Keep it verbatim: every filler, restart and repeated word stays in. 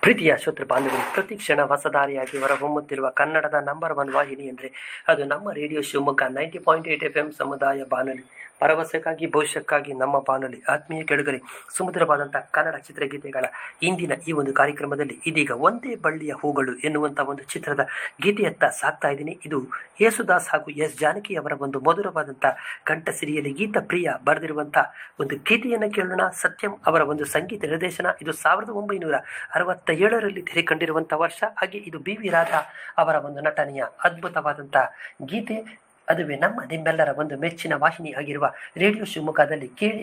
ಪ್ರೀತಿಯ ಶ್ರೋತೃ ಬಾಂಧವರು, ಪ್ರತಿ ಕ್ಷಣ ಹೊಸದಾರಿಯಾಗಿ ಹೊರಹೊಮ್ಮುತ್ತಿರುವ ಕನ್ನಡದ ನಂಬರ್ ಒನ್ ವಾಹಿನಿ ಅಂದರೆ ಅದು ನಮ್ಮ radio Shivamogga ninety point eight F M ಸಮುದಾಯ ಬಾನುಲಿ. ಭರವಸೆಗಾಗಿ ಭವಿಷ್ಯಕ್ಕಾಗಿ ನಮ್ಮ ಬಾನುಲಿ. ಆತ್ಮೀಯ ಕೆಳಗರೆ, ಸುಮಧುರವಾದಂಥ ಕನ್ನಡ ಚಿತ್ರಗೀತೆಗಳ ಇಂದಿನ ಈ ಒಂದು ಕಾರ್ಯಕ್ರಮದಲ್ಲಿ ಇದೀಗ ಒಂದೇ ಬಳ್ಳಿಯ ಹೂಗಳು ಎನ್ನುವಂಥ ಒಂದು ಚಿತ್ರದ ಗೀತೆಯತ್ತ ಸಾಕ್ತಾ ಇದ್ದೀನಿ. ಇದು ಯೇಸುದಾಸ್ ಹಾಗೂ ಎಸ್ ಜಾನಕಿ ಅವರ ಒಂದು ಮಧುರವಾದಂಥ ಕಂಠಸಿರಿಯಲ್ಲಿ ಗೀತ ಪ್ರಿಯ ಬರೆದಿರುವಂಥ ಒಂದು ಗೀತೆಯನ್ನು ಕೇಳೋಣ. ಸತ್ಯಂ ಅವರ ಒಂದು ಸಂಗೀತ ನಿರ್ದೇಶನ. ಇದು ಸಾವಿರದ ಒಂಬೈನೂರ ಅರವತ್ತ ಏಳರಲ್ಲಿ ತೆರೆ ಕಂಡಿರುವಂಥ ವರ್ಷ. ಹಾಗೆ ಇದು ಬಿ ವಿ ರಾಧಾ ಅವರ ಒಂದು ನಟನೆಯ ಅದ್ಭುತವಾದಂಥ ಗೀತೆ. ಅದುವೇ ನಮ್ಮ ನಿಮ್ಮೆಲ್ಲರ ಒಂದು ಮೆಚ್ಚಿನ ವಾಹಿನಿ ಆಗಿರುವ ರೇಡಿಯೋ ಶಿವಮೊಗ್ಗದಲ್ಲಿ ಕೇಳಿ